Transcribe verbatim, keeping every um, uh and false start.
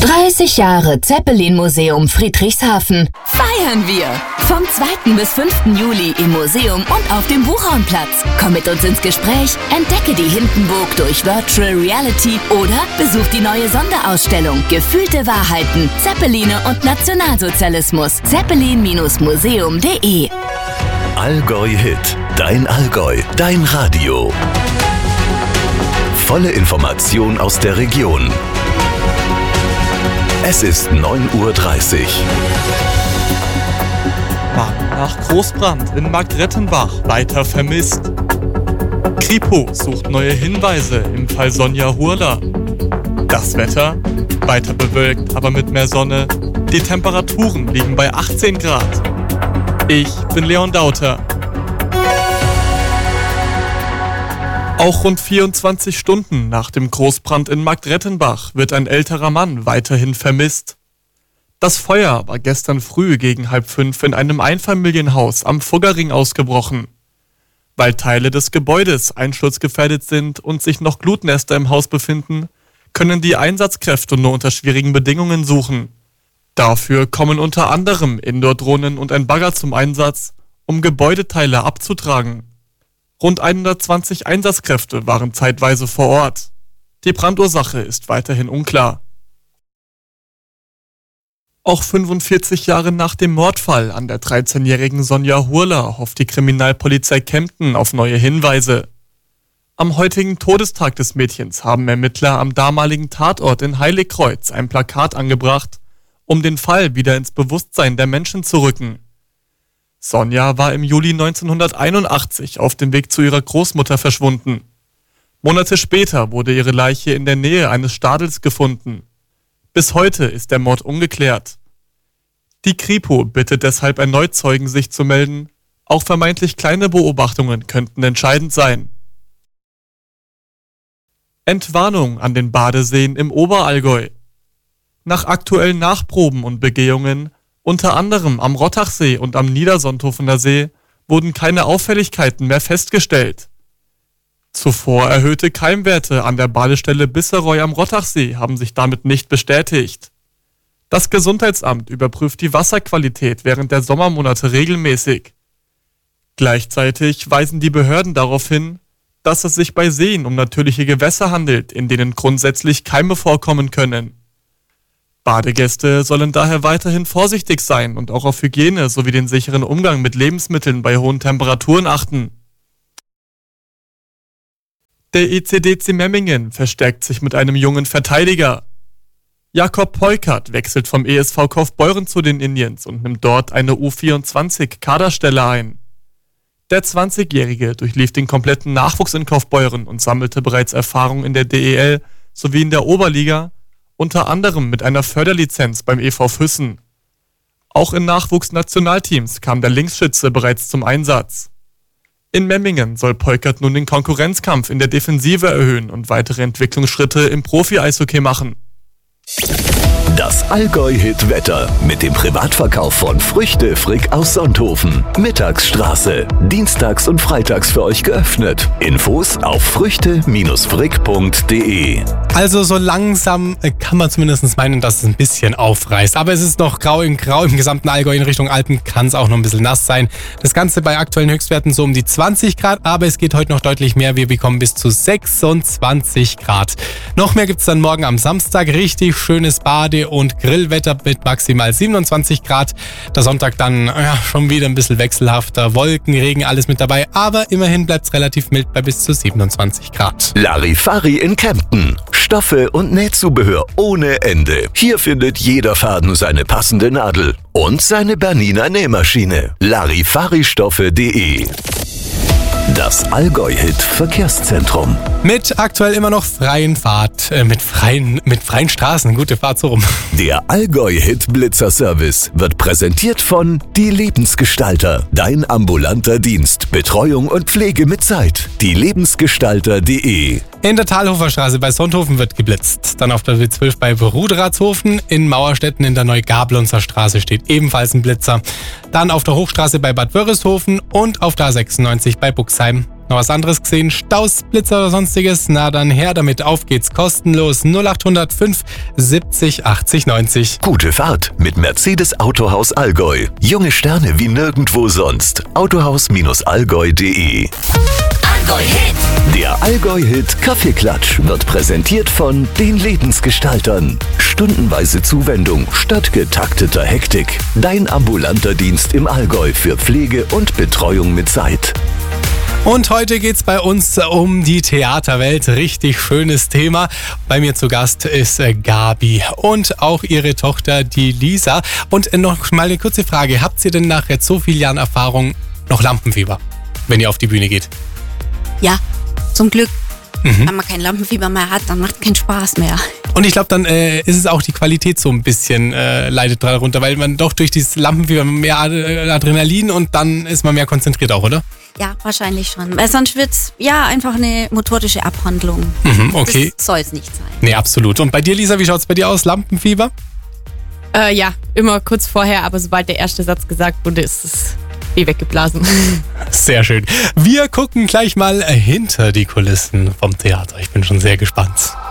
dreißig Jahre Zeppelin-Museum Friedrichshafen. Feiern wir! Vom zweiten bis fünften Juli im Museum und auf dem Buchhornplatz. Komm mit uns ins Gespräch, entdecke die Hindenburg durch Virtual Reality oder besuch die neue Sonderausstellung Gefühlte Wahrheiten, Zeppeline und Nationalsozialismus. Zeppelin Museum punkt de Allgäu Hit. Dein Allgäu. Dein Radio. Volle Information aus der Region. Es ist neun Uhr dreißig. Mann nach Großbrand in Marktrettenbach weiter vermisst. Kripo sucht neue Hinweise im Fall Sonja Hurler. Das Wetter? Weiter bewölkt, aber mit mehr Sonne. Die Temperaturen liegen bei achtzehn Grad. Ich bin Leon Dauter. Auch rund vierundzwanzig Stunden nach dem Großbrand in Marktrettenbach wird ein älterer Mann weiterhin vermisst. Das Feuer war gestern früh gegen halb fünf in einem Einfamilienhaus am Fuggerring ausgebrochen. Weil Teile des Gebäudes einsturzgefährdet sind und sich noch Glutnester im Haus befinden, können die Einsatzkräfte nur unter schwierigen Bedingungen suchen. Dafür kommen unter anderem Indoor-Drohnen und ein Bagger zum Einsatz, um Gebäudeteile abzutragen. Rund hundertzwanzig Einsatzkräfte waren zeitweise vor Ort. Die Brandursache ist weiterhin unklar. Auch fünfundvierzig Jahre nach dem Mordfall an der dreizehnjährigen Sonja Hurler hofft die Kriminalpolizei Kempten auf neue Hinweise. Am heutigen Todestag des Mädchens haben Ermittler am damaligen Tatort in Heiligkreuz ein Plakat angebracht, um den Fall wieder ins Bewusstsein der Menschen zu rücken. Sonja war im Juli neunzehnhunderteinundachtzig auf dem Weg zu ihrer Großmutter verschwunden. Monate später wurde ihre Leiche in der Nähe eines Stadels gefunden. Bis heute ist der Mord ungeklärt. Die Kripo bittet deshalb erneut Zeugen, sich zu melden. Auch vermeintlich kleine Beobachtungen könnten entscheidend sein. Entwarnung an den Badeseen im Oberallgäu. Nach aktuellen Nachproben und Begehungen, unter anderem am Rottachsee und am Niedersonthofener See, wurden keine Auffälligkeiten mehr festgestellt. Zuvor erhöhte Keimwerte an der Badestelle Bisseroy am Rottachsee haben sich damit nicht bestätigt. Das Gesundheitsamt überprüft die Wasserqualität während der Sommermonate regelmäßig. Gleichzeitig weisen die Behörden darauf hin, dass es sich bei Seen um natürliche Gewässer handelt, in denen grundsätzlich Keime vorkommen können. Badegäste sollen daher weiterhin vorsichtig sein und auch auf Hygiene sowie den sicheren Umgang mit Lebensmitteln bei hohen Temperaturen achten. Der E C D C Memmingen verstärkt sich mit einem jungen Verteidiger. Jakob Peukert wechselt vom E S V Kaufbeuren zu den Indians und nimmt dort eine U vierundzwanzig Kaderstelle ein. Der zwanzigjährige durchlief den kompletten Nachwuchs in Kaufbeuren und sammelte bereits Erfahrung in der D E L sowie in der Oberliga, unter anderem mit einer Förderlizenz beim E V Füssen. Auch in Nachwuchsnationalteams kam der Linksschütze bereits zum Einsatz. In Memmingen soll Peukert nun den Konkurrenzkampf in der Defensive erhöhen und weitere Entwicklungsschritte im Profi-Eishockey machen. Das Allgäu-Hit-Wetter mit dem Privatverkauf von Früchte Frick aus Sonthofen. Mittagsstraße. Dienstags und freitags für euch geöffnet. Infos auf früchte frick punkt de. Also so langsam kann man zumindest meinen, dass es ein bisschen aufreißt. Aber es ist noch grau in grau im gesamten Allgäu. In Richtung Alpen kann es auch noch ein bisschen nass sein. Das Ganze bei aktuellen Höchstwerten so um die zwanzig Grad. Aber es geht heute noch deutlich mehr. Wir bekommen bis zu sechsundzwanzig Grad. Noch mehr gibt es dann morgen am Samstag. Richtig schönes Bade- und Grillwetter mit maximal siebenundzwanzig Grad. Der Sonntag dann ja, schon wieder ein bisschen wechselhafter. Wolken, Regen, alles mit dabei. Aber immerhin bleibt es relativ mild bei bis zu siebenundzwanzig Grad. Larifari in Kempten. Stoffe und Nähzubehör ohne Ende. Hier findet jeder Faden seine passende Nadel und seine Bernina Nähmaschine. Larifaristoffe punkt de. Das Allgäu-Hit Verkehrszentrum. Mit aktuell immer noch freien Fahrt, äh, mit freien, mit freien Straßen, gute Fahrt so rum. Der Allgäu-Hit Blitzer-Service wird präsentiert von Die Lebensgestalter. Dein ambulanter Dienst, Betreuung und Pflege mit Zeit. Die Lebensgestalter punkt de. In der Talhofer Straße bei Sonthofen wird geblitzt. Dann auf der W zwölf bei Ruderatshofen. In Mauerstetten in der Neugablonzer Straße steht ebenfalls ein Blitzer. Dann auf der Hochstraße bei Bad Wörishofen und auf der A sechsundneunzig bei Buxheim. Noch was anderes gesehen? Staus, Blitzer oder sonstiges? Na dann her damit, auf geht's kostenlos. null acht null null fünf siebzig achtzig neunzig. Gute Fahrt mit Mercedes Autohaus Allgäu. Junge Sterne wie nirgendwo sonst. autohaus allgäu punkt de. Allgäu Hit. Der Allgäu-Hit Kaffeeklatsch wird präsentiert von den Lebensgestaltern. Stundenweise Zuwendung statt getakteter Hektik. Dein ambulanter Dienst im Allgäu für Pflege und Betreuung mit Zeit. Und heute geht's bei uns um die Theaterwelt. Richtig schönes Thema. Bei mir zu Gast ist Gabi und auch ihre Tochter, die Lisa. Und noch mal eine kurze Frage. Habt ihr denn nach jetzt so vielen Jahren Erfahrung noch Lampenfieber, wenn ihr auf die Bühne geht? Ja, zum Glück. Mhm. Wenn man kein Lampenfieber mehr hat, dann macht keinen Spaß mehr. Und ich glaube, dann äh, ist es auch die Qualität so ein bisschen äh, leidet darunter, weil man doch durch dieses Lampenfieber mehr Adrenalin und dann ist man mehr konzentriert auch, oder? Ja, wahrscheinlich schon. Weil sonst wird es ja einfach eine motorische Abhandlung. Mhm, okay. Das soll es nicht sein. Nee, absolut. Und bei dir, Lisa, wie schaut es bei dir aus? Lampenfieber? Äh, ja, immer kurz vorher, aber sobald der erste Satz gesagt wurde, ist es wie weggeblasen. Sehr schön. Wir gucken gleich mal hinter die Kulissen vom Theater. Ich bin schon sehr gespannt.